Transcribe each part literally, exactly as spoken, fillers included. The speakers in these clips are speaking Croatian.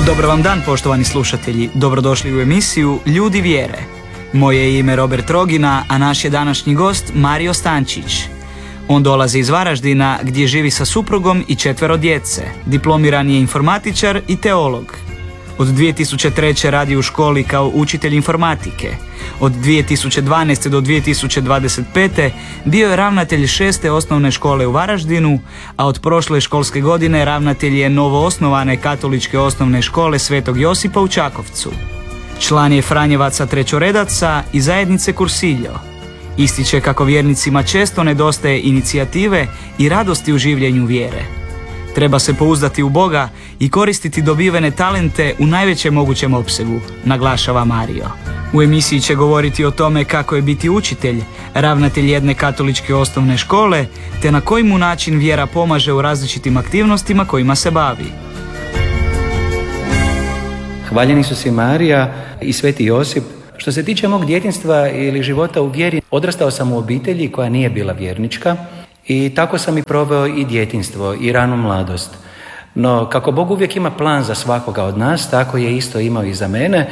Dobar vam dan, poštovani slušatelji. Dobrodošli u emisiju Ljudi vjere. Moje je ime Robert Rogina, a naš je današnji gost Mario Stančić. On dolazi iz Varaždina gdje živi sa suprugom i četvero djece. Diplomiran je informatičar i teolog. Od dvije tisuće treće radi u školi kao učitelj informatike. Od dvije tisuće dvanaeste do dvije tisuće dvadeset pete bio je ravnatelj šeste osnovne škole u Varaždinu, a od prošle školske godine ravnatelj je novoosnovane katoličke osnovne škole Svetog Josipa u Čakovcu. Član je Franjevaca trećoredaca i zajednice Kursiljo. Ističe kako vjernicima često nedostaje inicijative i radosti u življenju vjere. Treba se pouzdati u Boga i koristiti dobivene talente u najvećem mogućem opsegu, naglašava Mario. U emisiji će govoriti o tome kako je biti učitelj, ravnatelj jedne katoličke osnovne škole, te na koji mu način vjera pomaže u različitim aktivnostima kojima se bavi. Hvaljeni su si Marija i Sveti Josip. Što se tiče mog djetinjstva ili života u vjeri, odrastao sam u obitelji koja nije bila vjernička i tako sam i proveo i djetinjstvo i ranu mladost. No, kako Bog uvijek ima plan za svakoga od nas, tako je isto imao i za mene.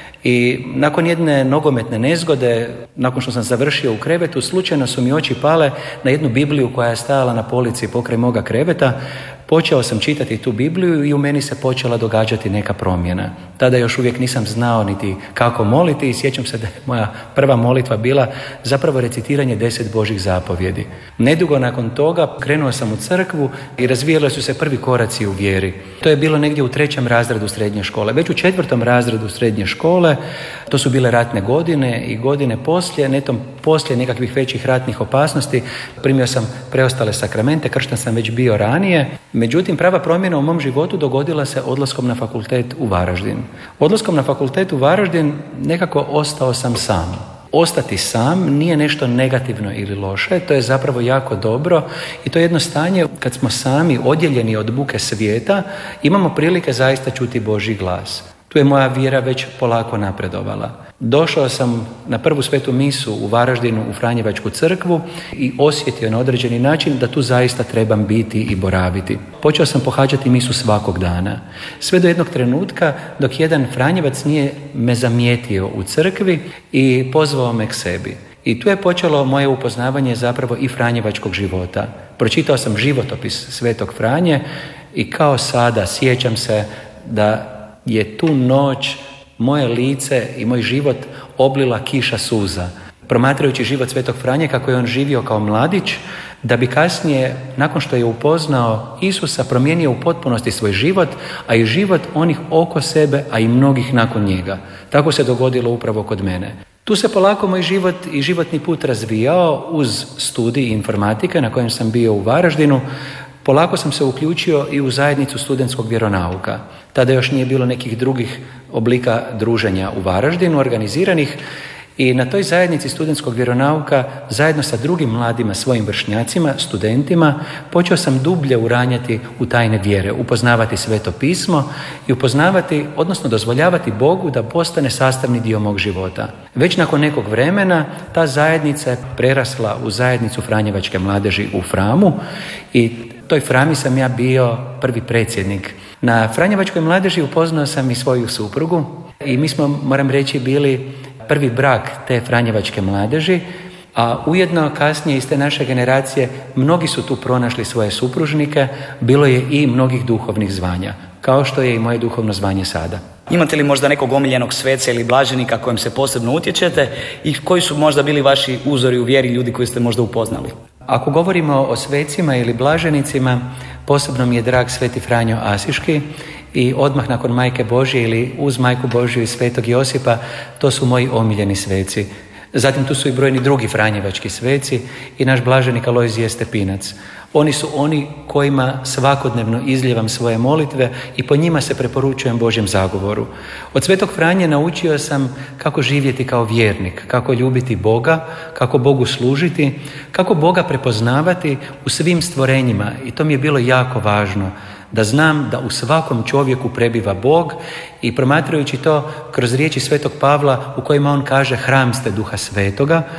I nakon jedne nogometne nezgode, nakon što sam završio u krevetu, slučajno su mi oči pale na jednu Bibliju koja je stajala na polici pokraj moga kreveta. Počeo sam čitati tu Bibliju i u meni se počela događati neka promjena. Tada još uvijek nisam znao niti kako moliti i sjećam se da je moja prva molitva bila zapravo recitiranje deset Božjih zapovjedi. Nedugo nakon toga krenuo sam u crkvu i razvijali su se prvi koraci u vjeri. To je bilo negdje u trećem razredu srednje škole. Već u četvrtom razredu srednje škole, to su bile ratne godine i godine poslije, netom poslije nekakvih većih ratnih opasnosti, primio sam preostale sakramente, kršten sam već bio ranije. Međutim, prava promjena u mom životu dogodila se odlaskom na fakultet u Varaždin. Odlaskom na fakultet u Varaždin nekako ostao sam sam. Ostati sam nije nešto negativno ili loše, to je zapravo jako dobro i to je jedno stanje kad smo sami odjeljeni od buke svijeta, imamo prilike zaista čuti Božji glas. Tu je moja vjera već polako napredovala. Došao sam na prvu svetu misu u Varaždinu u Franjevačku crkvu i osjetio na određeni način da tu zaista trebam biti i boraviti. Počeo sam pohađati misu svakog dana. Sve do jednog trenutka dok jedan Franjevac nije me zamijetio u crkvi i pozvao me k sebi. I tu je počelo moje upoznavanje zapravo i franjevačkog života. Pročitao sam životopis Svetog Franje i kao sada sjećam se da je tu noć moje lice i moj život oblila kiša suza. Promatrajući život Svetog Franje kako je on živio kao mladić, da bi kasnije, nakon što je upoznao Isusa, promijenio u potpunosti svoj život, a i život onih oko sebe, a i mnogih nakon njega. Tako se dogodilo upravo kod mene. Tu se polako moj život i životni put razvijao uz studij informatike na kojem sam bio u Varaždinu. Polako sam se uključio i u zajednicu studentskog vjeronauka. Tada još nije bilo nekih drugih oblika druženja u Varaždinu, organiziranih, i na toj zajednici studentskog vjeronauka zajedno sa drugim mladima svojim vršnjacima, studentima, počeo sam dublje uranjati u tajne vjere, upoznavati Sveto pismo i upoznavati, odnosno dozvoljavati Bogu da postane sastavni dio mog života. Već nakon nekog vremena ta zajednica je prerasla u zajednicu Franjevačke mladeži u Framu i toj Frami sam ja bio prvi predsjednik. Na Franjevačkoj mladeži upoznao sam i svoju suprugu i mi smo, moram reći, bili prvi brak te Franjevačke mladeži, a ujedno kasnije iz te naše generacije mnogi su tu pronašli svoje supružnike, bilo je i mnogih duhovnih zvanja, kao što je i moje duhovno zvanje sada. Imate li možda nekog omiljenog sveca ili blaženika kojem se posebno utječete i koji su možda bili vaši uzori u vjeri, ljudi koji ste možda upoznali? Ako govorimo o svecima ili blaženicima, posebno mi je drag Sveti Franjo Asiški i odmah nakon Majke Božje ili uz Majku Božju i Svetog Josipa, to su moji omiljeni sveci. Zatim tu su i brojni drugi franjevački sveci i naš blaženik Alojzije Stepinac. Oni su oni kojima svakodnevno izljevam svoje molitve i po njima se preporučujem Božjem zagovoru. Od Svetog Franje naučio sam kako živjeti kao vjernik, kako ljubiti Boga, kako Bogu služiti, kako Boga prepoznavati u svim stvorenjima i to mi je bilo jako važno. Da znam da u svakom čovjeku prebiva Bog i promatrajući to kroz riječi Svetog Pavla u kojima on kaže hram ste Duha Svetoga,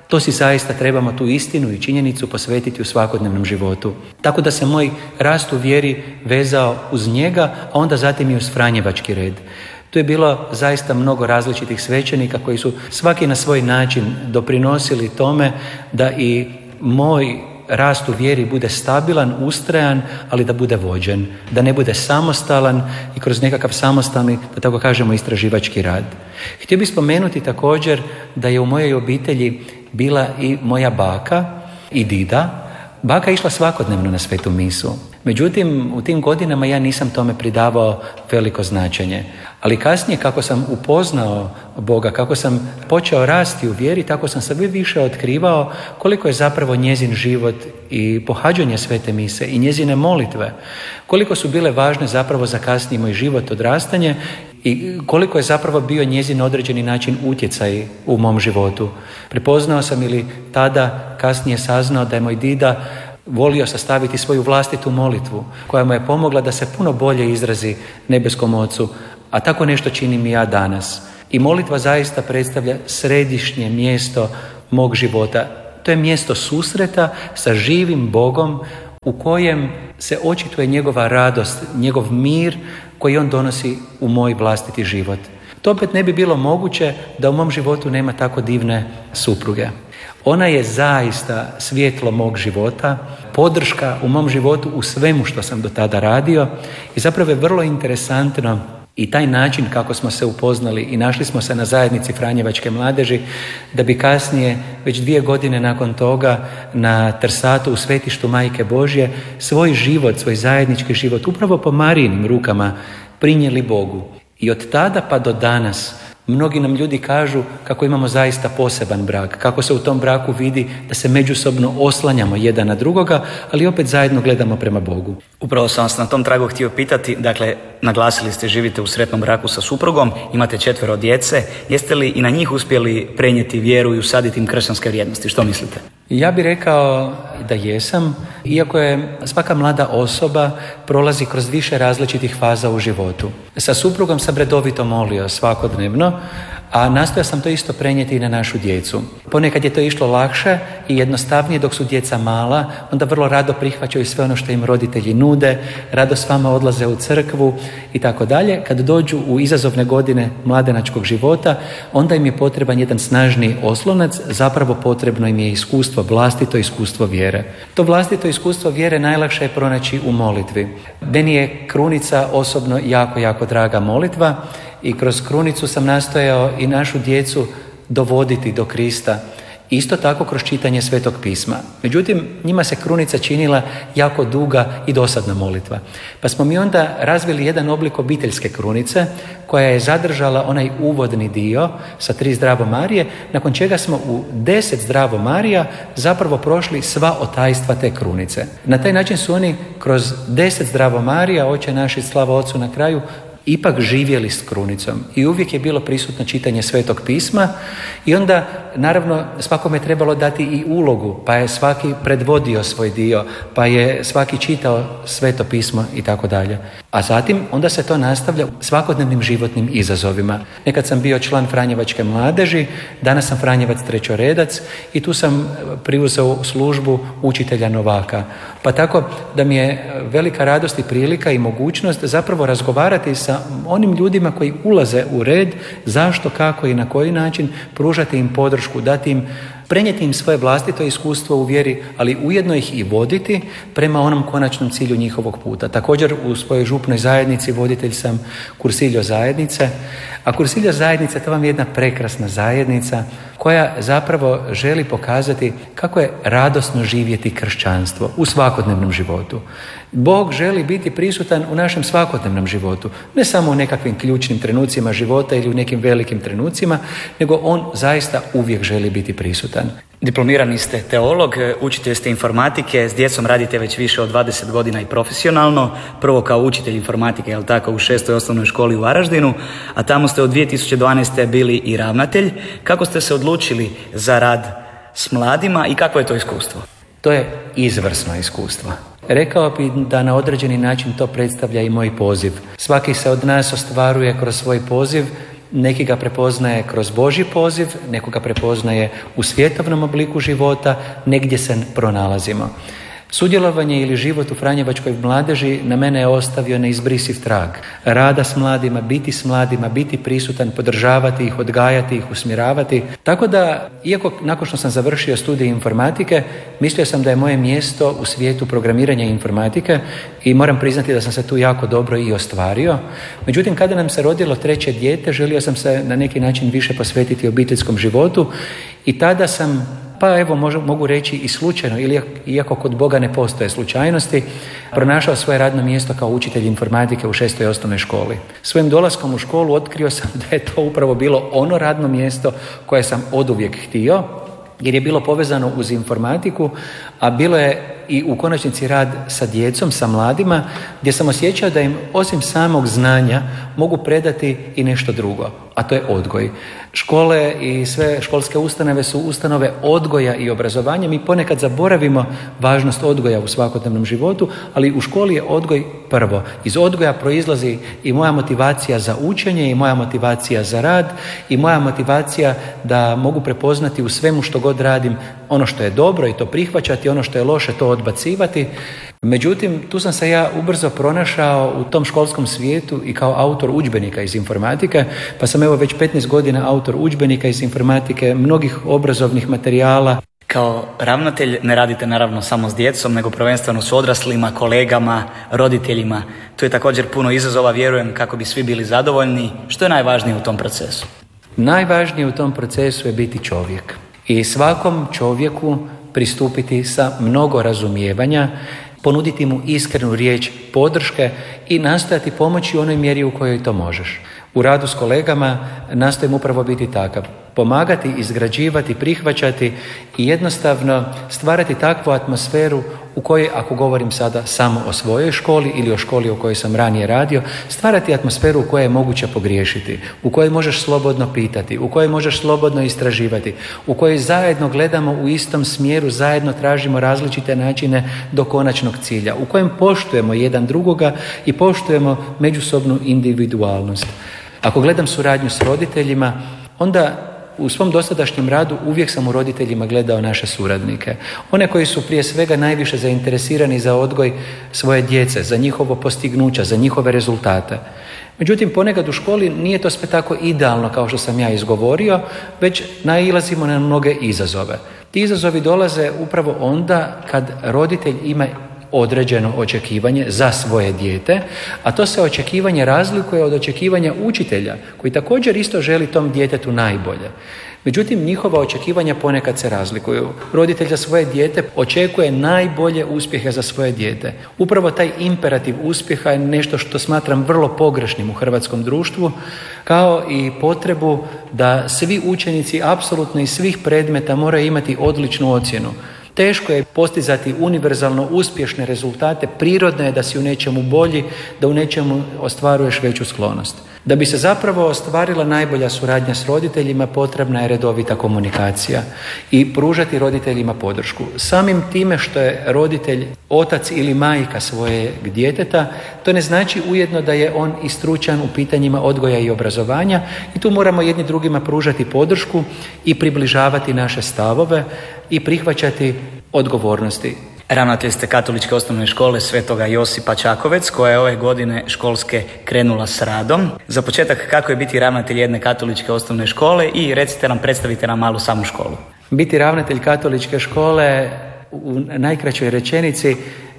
To si zaista trebamo tu istinu i činjenicu posvetiti u svakodnevnom životu. Tako da se moj rast u vjeri vezao uz njega, a onda zatim i uz Franjevački red. Tu je bilo zaista mnogo različitih svećenika koji su svaki na svoj način doprinosili tome da i moj rast u vjeri bude stabilan, ustrajan, ali da bude vođen, da ne bude samostalan i kroz nekakav samostalni, da tako kažemo, istraživački rad. Htio bih spomenuti također da je u mojoj obitelji bila i moja baka i dida. Baka je išla svakodnevno na svetu misu. Međutim, u tim godinama ja nisam tome pridavao veliko značenje. Ali kasnije, kako sam upoznao Boga, kako sam počeo rasti u vjeri, tako sam sve više otkrivao koliko je zapravo njezin život i pohađanje svete mise i njezine molitve, koliko su bile važne zapravo za kasniji moj život, odrastanje, i koliko je zapravo bio njezin određeni način utjecaj u mom životu. Prepoznao sam ili tada kasnije saznao da je moj dida volio sastaviti svoju vlastitu molitvu koja mu je pomogla da se puno bolje izrazi nebeskom Ocu, a tako nešto činim i ja danas. I molitva zaista predstavlja središnje mjesto mog života. To je mjesto susreta sa živim Bogom u kojem se očituje njegova radost, njegov mir koji on donosi u moj vlastiti život. To opet ne bi bilo moguće da u mom životu nema tako divne supruge. Ona je zaista svjetlo mog života, podrška u mom životu u svemu što sam do tada radio i zapravo je vrlo interesantno i taj način kako smo se upoznali i našli smo se na zajednici Franjevačke mladeži, da bi kasnije, već dvije godine nakon toga, na Trsatu u svetištu Majke Božje, svoj život, svoj zajednički život, upravo po Marijinim rukama prinijeli Bogu. I od tada pa do danas mnogi nam ljudi kažu kako imamo zaista poseban brak, kako se u tom braku vidi da se međusobno oslanjamo jedan na drugoga, ali opet zajedno gledamo prema Bogu. Upravo sam vas na tom tragu htio pitati, dakle, naglasili ste živite u sretnom braku sa suprugom, imate četvero djece, jeste li i na njih uspjeli prenijeti vjeru i usaditi im kršćanske vrijednosti? Što mislite? Ja bih rekao da jesam, iako je svaka mlada osoba prolazi kroz više različitih faza u životu. Sa suprugom sam redovito molio svakodnevno, a nastojao sam to isto prenijeti i na našu djecu. Ponekad je to išlo lakše i jednostavnije dok su djeca mala, onda vrlo rado prihvaćaju sve ono što im roditelji nude, rado s vama odlaze u crkvu i tako dalje. Kad dođu u izazovne godine mladenačkog života, onda im je potreban jedan snažni oslonac, zapravo potrebno im je iskustvo, vlastito iskustvo vjere. To vlastito iskustvo vjere najlakše je pronaći u molitvi. Meni je krunica osobno jako, jako draga molitva, i kroz krunicu sam nastojao i našu djecu dovoditi do Krista. Isto tako kroz čitanje Svetog pisma. Međutim, njima se krunica činila jako duga i dosadna molitva. Pa smo mi onda razvili jedan oblik obiteljske krunice koja je zadržala onaj uvodni dio sa tri Zdravo Marije, nakon čega smo u deset Zdravo Marija zapravo prošli sva otajstva te krunice. Na taj način su oni kroz deset Zdravo Marija, Oče naš i slava Otcu na kraju, ipak živjeli s krunicom i uvijek je bilo prisutno čitanje Svetog pisma i onda naravno svakome je trebalo dati i ulogu, pa je svaki predvodio svoj dio, pa je svaki čitao Sveto pismo i tako dalje. A zatim onda se to nastavlja svakodnevnim životnim izazovima. Nekad sam bio član Franjevačke mladeži, danas sam Franjevac trećoredac i tu sam preuzeo službu učitelja novaka. Pa tako da mi je velika radost i prilika i mogućnost zapravo razgovarati sa onim ljudima koji ulaze u red, zašto, kako i na koji način, pružati im podršku, dati im, prenijeti im svoje vlastito iskustvo u vjeri, ali ujedno ih i voditi prema onom konačnom cilju njihovog puta. Također u svojoj župnoj zajednici voditelj sam Kursiljo zajednice, a Kursiljo zajednice to vam je jedna prekrasna zajednica koja zapravo želi pokazati kako je radosno živjeti kršćanstvo u svakodnevnom životu. Bog želi biti prisutan u našem svakodnevnom životu, ne samo u nekakvim ključnim trenucima života ili u nekim velikim trenucima, nego on zaista uvijek želi biti prisutan. Diplomirani ste teolog, učitelj ste informatike, s djecom radite već više od dvadeset godina i profesionalno, prvo kao učitelj informatike, jel tako, u šestoj osnovnoj školi u Varaždinu, a tamo ste od dvije tisuće dvanaeste. bili i ravnatelj. Kako ste se odlučili za rad s mladima i kakvo je to iskustvo? To je izvrsno iskustvo. Rekao bih da na određeni način to predstavlja i moj poziv. Svaki se od nas ostvaruje kroz svoj poziv neki ga prepoznaje kroz Božji poziv, neko ga prepoznaje u svjetovnom obliku života, negdje se pronalazimo. Sudjelovanje ili život u Franjevačkoj mladeži na mene je ostavio neizbrisiv trag. Rada s mladima, biti s mladima, biti prisutan, podržavati ih, odgajati ih, usmjeravati. Tako da, iako nakon što sam završio studij informatike, mislio sam da je moje mjesto u svijetu programiranja informatike i moram priznati da sam se tu jako dobro i ostvario. Međutim, kada nam se rodilo treće dijete, želio sam se na neki način više posvetiti obiteljskom životu i tada sam, pa evo mogu reći i slučajno, ili iako kod Boga ne postoje slučajnosti, pronašao svoje radno mjesto kao učitelj informatike u šestoj osnovnoj školi. Svojim dolaskom u školu otkrio sam da je to upravo bilo ono radno mjesto koje sam oduvijek htio, jer je bilo povezano uz informatiku, a bilo je i u konačnici rad sa djecom, sa mladima, gdje sam osjećao da im osim samog znanja mogu predati i nešto drugo, a to je odgoj. Škole i sve školske ustanove su ustanove odgoja i obrazovanja. Mi ponekad zaboravimo važnost odgoja u svakodnevnom životu, ali u školi je odgoj prvo. Iz odgoja proizlazi i moja motivacija za učenje, i moja motivacija za rad, i moja motivacija da mogu prepoznati u svemu što god radim ono što je dobro i to prihvaćati, ono što je loše to odbacivati. Međutim, tu sam se ja ubrzo pronašao u tom školskom svijetu i kao autor udžbenika iz informatike, pa sam evo već petnaest godina autor udžbenika iz informatike, mnogih obrazovnih materijala. Kao ravnatelj ne radite naravno samo s djecom, nego prvenstveno s odraslima, kolegama, roditeljima. Tu je također puno izazova, vjerujem, kako bi svi bili zadovoljni. Što je najvažnije u tom procesu? Najvažnije u tom procesu je biti čovjek. I svakom čovjeku pristupiti sa mnogo razumijevanja, ponuditi mu iskrenu riječ podrške i nastojati pomoći u onoj mjeri u kojoj to možeš. U radu s kolegama nastojim upravo biti takav. Pomagati, izgrađivati, prihvaćati i jednostavno stvarati takvu atmosferu u kojoj, ako govorim sada samo o svojoj školi ili o školi u kojoj sam ranije radio, stvarati atmosferu u kojoj je moguće pogriješiti, u kojoj možeš slobodno pitati, u kojoj možeš slobodno istraživati, u kojoj zajedno gledamo u istom smjeru, zajedno tražimo različite načine do konačnog cilja, u kojem poštujemo jedan drugoga i poštujemo međusobnu individualnost. Ako gledam suradnju s roditeljima, onda u svom dosadašnjem radu uvijek sam u roditeljima gledao naše suradnike. One koji su prije svega najviše zainteresirani za odgoj svoje djece, za njihovo postignuća, za njihove rezultate. Međutim, ponekad u školi nije to sve tako idealno kao što sam ja izgovorio, već nailazimo na mnoge izazove. Ti izazovi dolaze upravo onda kad roditelj ima određeno očekivanje za svoje dijete, a to se očekivanje razlikuje od očekivanja učitelja, koji također isto želi tom djetetu najbolje. Međutim, njihova očekivanja ponekad se razlikuju. Roditelj za svoje dijete očekuje najbolje uspjehe za svoje dijete. Upravo taj imperativ uspjeha je nešto što smatram vrlo pogrešnim u hrvatskom društvu, kao i potrebu da svi učenici apsolutno iz svih predmeta moraju imati odličnu ocjenu. Teško je postizati univerzalno uspješne rezultate, prirodno je da si u nečemu bolji, da u nečemu ostvaruješ veću sklonost. Da bi se zapravo ostvarila najbolja suradnja s roditeljima, potrebna je redovita komunikacija i pružati roditeljima podršku. Samim time što je roditelj otac ili majka svojeg djeteta, to ne znači ujedno da je on i stručan u pitanjima odgoja i obrazovanja i tu moramo jedni drugima pružati podršku i približavati naše stavove i prihvaćati odgovornosti. Ravnatelj ste Katoličke osnovne škole Svetoga Josipa Čakovec, koja je ove godine školske krenula s radom. Za početak, kako je biti ravnatelj jedne katoličke osnovne škole i recite nam, predstavite nam malu samu školu. Biti ravnatelj katoličke škole u najkraćoj rečenici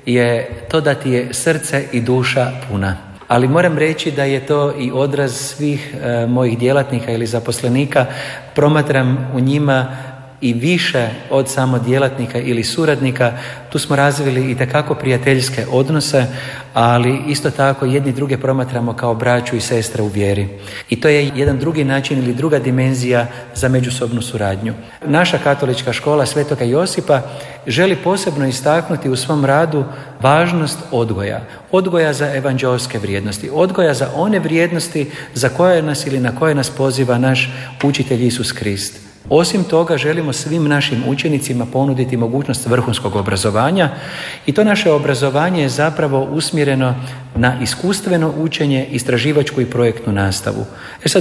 je to da ti je srce i duša puna. Ali moram reći da je to i odraz svih e, mojih djelatnika ili zaposlenika. Promatram u njima i više od samo djelatnika ili suradnika. Tu smo razvili itekako prijateljske odnose, ali isto tako jedni druge promatramo kao braću i sestre u vjeri. I to je jedan drugi način ili druga dimenzija za međusobnu suradnju. Naša katolička škola Svetoga Josipa želi posebno istaknuti u svom radu važnost odgoja. Odgoja za evanđeoske vrijednosti. Odgoja za one vrijednosti za koje nas ili na koje nas poziva naš učitelj Isus Krist. Osim toga, želimo svim našim učenicima ponuditi mogućnost vrhunskog obrazovanja i to naše obrazovanje je zapravo usmjereno na iskustveno učenje, istraživačku i projektnu nastavu. E sad,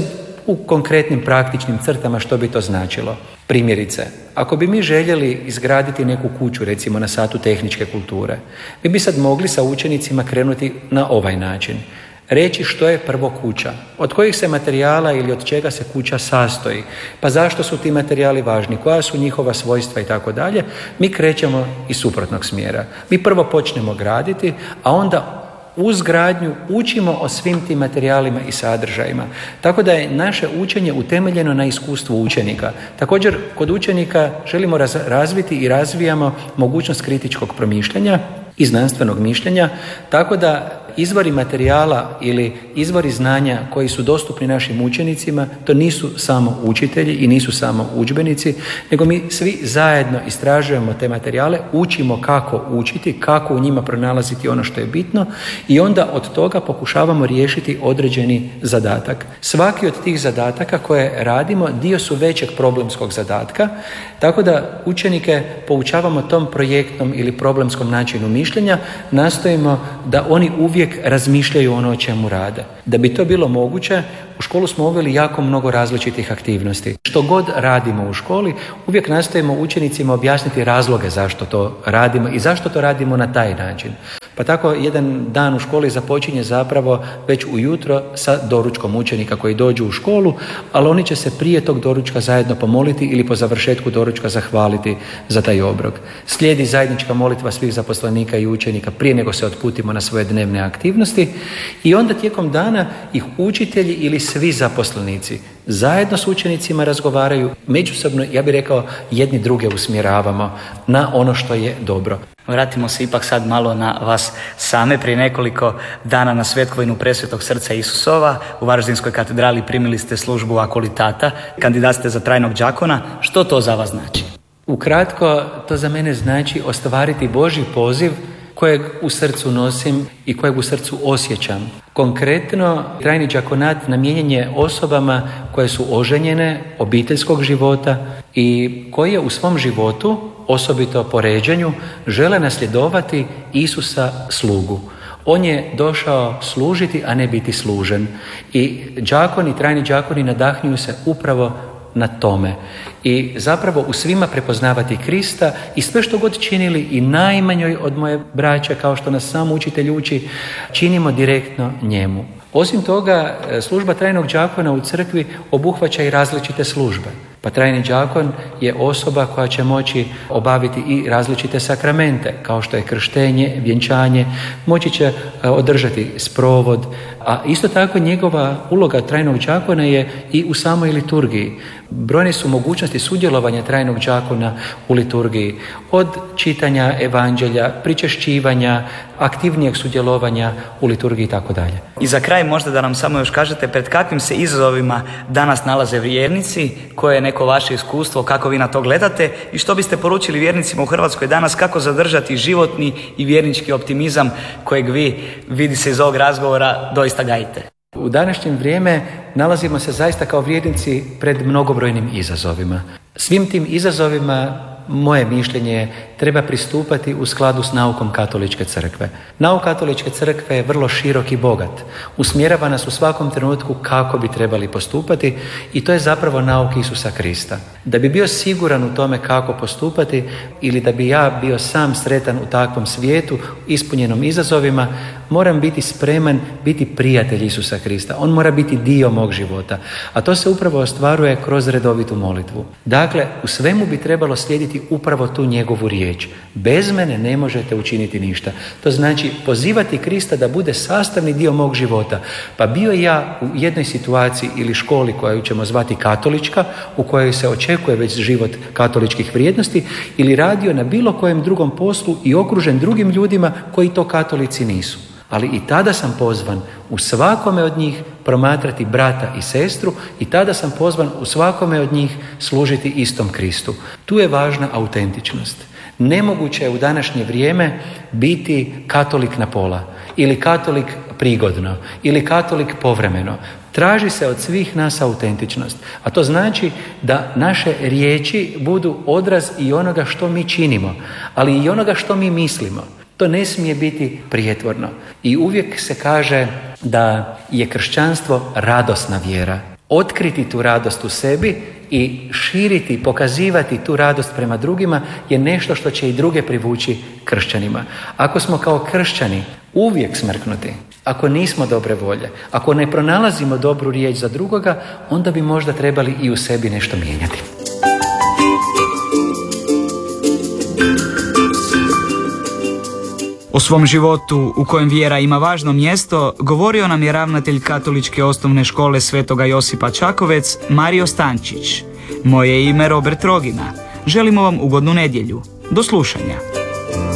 u konkretnim praktičnim crtama što bi to značilo. Primjerice, ako bi mi željeli izgraditi neku kuću, recimo na satu tehničke kulture, mi bi sad mogli sa učenicima krenuti na ovaj način. Reći što je prvo kuća, od kojih se materijala ili od čega se kuća sastoji, pa zašto su ti materijali važni, koja su njihova svojstva i tako dalje. Mi krećemo iz suprotnog smjera. Mi prvo počnemo graditi, a onda uz gradnju učimo o svim tim materijalima i sadržajima. Tako da je naše učenje utemeljeno na iskustvu učenika. Također, kod učenika želimo raz- razviti i razvijamo mogućnost kritičkog promišljanja i znanstvenog mišljenja, tako da izvori materijala ili izvori znanja koji su dostupni našim učenicima, to nisu samo učitelji i nisu samo udžbenici, nego mi svi zajedno istražujemo te materijale, učimo kako učiti, kako u njima pronalaziti ono što je bitno i onda od toga pokušavamo riješiti određeni zadatak. Svaki od tih zadataka koje radimo dio su većeg problemskog zadatka, tako da učenike poučavamo tom projektnom ili problemskom načinu mišljenja, nastojimo da oni uvijek razmišljaju ono o čemu rade. Da bi to bilo moguće, u školu smo uveli jako mnogo različitih aktivnosti. Što god radimo u školi, uvijek nastojimo učenicima objasniti razloge zašto to radimo i zašto to radimo na taj način. Pa tako jedan dan u školi započinje zapravo već ujutro sa doručkom učenika koji dođu u školu, ali oni će se prije tog doručka zajedno pomoliti ili po završetku doručka zahvaliti za taj obrok. Slijedi zajednička molitva svih zaposlenika i učenika prije nego se otputimo na svoje dnevne aktivnosti i onda tijekom dana ih učitelji ili svi zaposlenici zajedno s učenicima razgovaraju, međusobno, ja bih rekao, jedni druge usmjeravamo na ono što je dobro. Vratimo se ipak sad malo na vas same. Prije nekoliko dana na Svetkovinu Presvetog Srca Isusova u Varaždinskoj katedrali primili ste službu akolitata, kandidat ste za trajnog đakona. Što to za vas znači? Ukratko, to za mene znači ostvariti Božji poziv kojeg u srcu nosim i kojeg u srcu osjećam. Konkretno, trajni đakonat namijenjen je osobama koje su oženjene, obiteljskog života i koje u svom životu, osobito po ređenju, žele nasljedovati Isusa slugu. On je došao služiti, a ne biti služen. I đakoni, trajni đakoni nadahnjuju se upravo na tome. I zapravo u svima prepoznavati Krista i sve što god činili i najmanjoj od moje braće, kao što nas sam učitelj uči, činimo direktno njemu. Osim toga, služba trajnog đakona u crkvi obuhvaća i različite službe. Pa trajni đakon je osoba koja će moći obaviti i različite sakramente, kao što je krštenje, vjenčanje, moći će održati sprovod, a isto tako njegova uloga trajnog đakona je i u samoj liturgiji. Brojne su mogućnosti sudjelovanja trajnog đakona u liturgiji, od čitanja evanđelja, pričešćivanja, aktivnijeg sudjelovanja u liturgiji i tako dalje. I za kraj možda da nam samo još kažete pred kakvim se izazovima danas nalaze vjernici, koje je neko vaše iskustvo, kako vi na to gledate i što biste poručili vjernicima u Hrvatskoj danas, kako zadržati životni i vjernički optimizam kojeg vi, vidi se iz ovog razgovora, doista gajite. U današnje vrijeme nalazimo se zaista kao vjernici pred mnogobrojnim izazovima. Svim tim izazovima, moje mišljenje je, treba pristupati u skladu s naukom Katoličke crkve. Nauk Katoličke crkve je vrlo širok i bogat. Usmjerava nas u svakom trenutku kako bi trebali postupati i to je zapravo nauk Isusa Krista. Da bi bio siguran u tome kako postupati ili da bi ja bio sam sretan u takvom svijetu, ispunjenom izazovima, moram biti spreman biti prijatelj Isusa Krista. On mora biti dio mog života. A to se upravo ostvaruje kroz redovitu molitvu. Dakle, u svemu bi trebalo slijediti upravo tu njegovu riječ. Bez mene ne možete učiniti ništa. To znači pozivati Krista da bude sastavni dio mog života. Pa bio ja u jednoj situaciji ili školi koju ćemo zvati katolička, u kojoj se očekuje već život katoličkih vrijednosti, ili radio na bilo kojem drugom poslu i okružen drugim ljudima koji to katolici nisu. Ali i tada sam pozvan u svakome od njih promatrati brata i sestru i tada sam pozvan u svakome od njih služiti istom Kristu. Tu je važna autentičnost. Nemoguće je u današnje vrijeme biti katolik na pola ili katolik prigodno ili katolik povremeno. Traži se od svih nas autentičnost, a to znači da naše riječi budu odraz i onoga što mi činimo, ali i onoga što mi mislimo. To ne smije biti prijetvorno. I uvijek se kaže da je kršćanstvo radosna vjera. Otkriti tu radost u sebi i širiti, pokazivati tu radost prema drugima je nešto što će i druge privući kršćanima. Ako smo kao kršćani uvijek smrknuti, ako nismo dobre volje, ako ne pronalazimo dobru riječ za drugoga, onda bi možda trebali i u sebi nešto mijenjati. O svom životu u kojem vjera ima važno mjesto govorio nam je ravnatelj Katoličke osnovne škole Svetoga Josipa Čakovec Mario Stančić. Moje ime Robert Rogina. Želimo vam ugodnu nedjelju. Do slušanja.